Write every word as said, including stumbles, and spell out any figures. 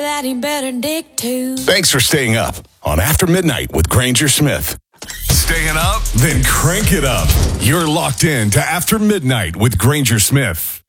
That he better dig too. Thanks for staying up on After Midnight with Granger Smith. Staying up? Then crank it up. You're locked in to After Midnight with Granger Smith.